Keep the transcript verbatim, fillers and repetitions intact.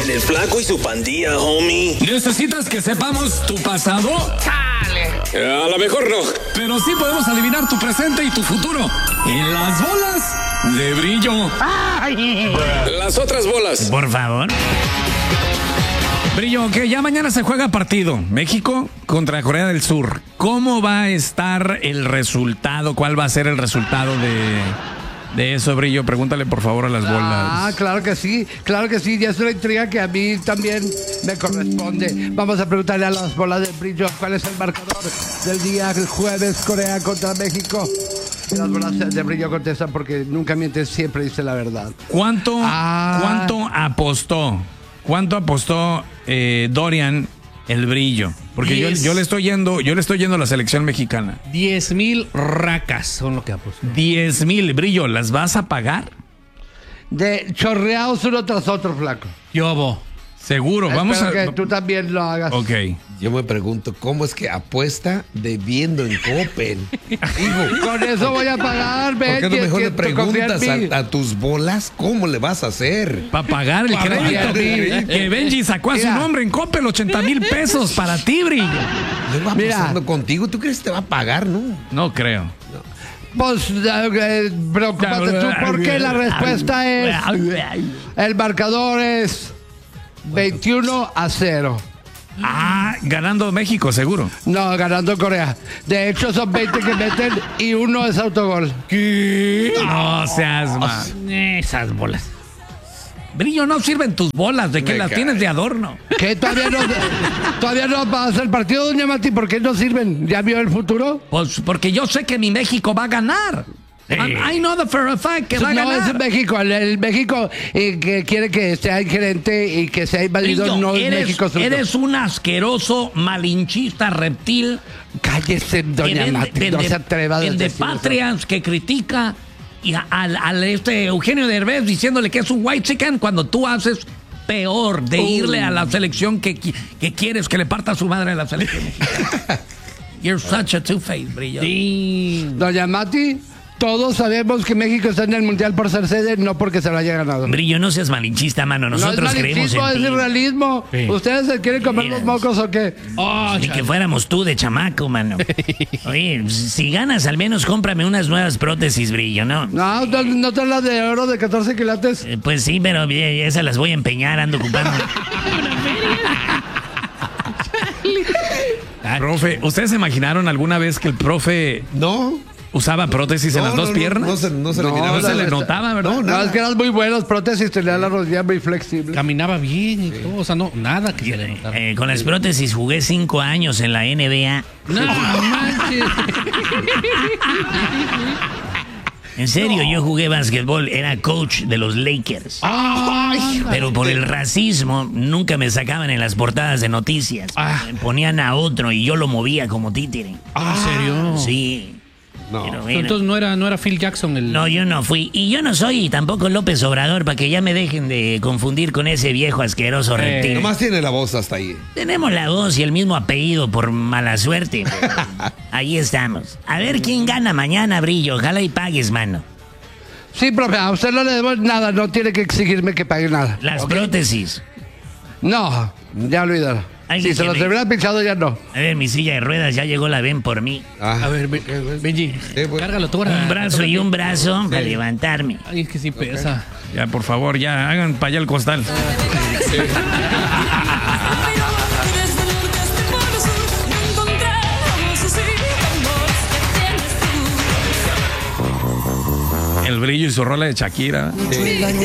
En el Flaco y su pandilla, homie. ¿Necesitas que sepamos tu pasado? ¡Chale! A lo mejor no. Pero sí podemos adivinar tu presente y tu futuro. En las bolas de Brillo. Ay. Las otras bolas. Por favor. Brillo, que ya mañana se juega partido. México contra Corea del Sur. ¿Cómo va a estar el resultado? ¿Cuál va a ser el resultado de, de eso, Brillo? Pregúntale por favor a las bolas. Ah, claro que sí, claro que sí. Y es una intriga que a mí también me corresponde. Vamos a preguntarle a las bolas de Brillo cuál es el marcador del día jueves, Corea contra México. Y las bolas de Brillo contestan porque nunca mientes, siempre dice la verdad. ¿Cuánto, ah. ¿cuánto apostó? ¿Cuánto apostó eh, Dorian el Brillo? Porque yo, yo le estoy yendo, yo le estoy yendo a la selección mexicana. Diez mil racas son lo que apostó. Diez mil, Brillo, ¿las vas a pagar? De chorreados uno tras otro, Flaco. Yobo. Seguro, vamos Espero a... que tú también lo hagas. Ok. Yo me pregunto, ¿cómo es que apuesta debiendo en Coppel? Hijo, con eso voy a pagar, ¿Por qué no mejor le que tú confías preguntas en mí? a, a tus bolas cómo le vas a hacer? Para pagar el Pa' crédito. pagar el crédito. Que Benji sacó a su Mira. nombre en Coppel, ochenta mil pesos para ti, Brillo. ¿Le va Mira. pasando contigo? ¿Tú crees que te va a pagar, no? No creo. Pues, eh, preocúpate tú, porque la respuesta es... El marcador es veintiuno a cero. Ah, ganando México, seguro. No, ganando Corea. De hecho, son veinte que meten y uno es autogol. ¿Qué? No seas más. Esas bolas. Brillo, no sirven tus bolas. ¿De qué Me las cae. tienes de adorno? ¿Qué? Todavía no, todavía no pasa el partido, doña Mati. ¿Por qué no sirven? ¿Ya vio el futuro? Pues porque yo sé que mi México va a ganar. I, I know the for a fact que va a No, es ganar. en México. El, el México eh, que quiere que sea gerente y que sea invadido, Brillo, no es eres, México. Suyo. eres un asqueroso, malinchista, reptil. Cállese, que doña vende- Mati. vende- No se atreva a vende decir eso. patrias, que critica y a- al, al este Eugenio Derbez diciéndole que es un white chicken cuando tú haces peor de irle a la selección que, qui- que quieres que le parta su madre a la selección mexicana. You're such a two-faced, Brillo. Sí. Doña Mati, todos sabemos que México está en el Mundial por ser sede, no porque se lo haya ganado. Brillo, no seas malinchista, mano. Nosotros no es creemos en malinchista, es ti. irrealismo. Sí. ¿Ustedes se quieren comer Mira. los mocos o qué? Oh, Ni que fuéramos tú de chamaco, mano. Oye, si ganas, al menos cómprame unas nuevas prótesis, Brillo, ¿no? No, no, no te las de oro de catorce quilates. Eh, Pues sí, pero eh, esas las voy a empeñar, ando ocupando. Profe, ¿ustedes se imaginaron alguna vez que el profe No. usaba prótesis en No, las dos no, no, piernas? No, se, no se le No, miraba. No se le está- notaba, ¿verdad? No, No, nada. es que eran muy buenos prótesis, tenía la rodilla muy flexible. Caminaba bien y todo. O sea, no, nada que se le notara. Eh, con las prótesis jugué cinco años en la N B A. No manches. En serio, yo jugué básquetbol, era coach de los Lakers. Ay, Pero por el racismo nunca me sacaban en las portadas de noticias. Ah. Me ponían a otro y yo lo movía como títere. ¿en serio? Sí. No. Pero bueno. Entonces no era, no era Phil Jackson el... No, yo no fui. Y yo no soy tampoco López Obrador, para que ya me dejen de confundir con ese viejo asqueroso Eh. reptil. Nomás tiene la voz hasta ahí. Tenemos la voz y el mismo apellido por mala suerte. Ahí estamos. A ver quién gana mañana, Brillo. Ojalá y pagues, mano. Sí, profe, a usted no le debo nada, no tiene que exigirme que pague nada. Las prótesis. No, ya olvídalo. Alguien Si se que los me- hubiera pinchado, ya no. A ver, mi silla de ruedas ya llegó la ven por mí. Ah. A ver, Be- eh, Benji, Eh, bueno. cárgalo tú ahora. Un brazo y un brazo para levantarme. Ay, es que sí pesa. Ya, por favor, ya hagan para allá el costal. El Brillo y su rola de Shakira. Sí.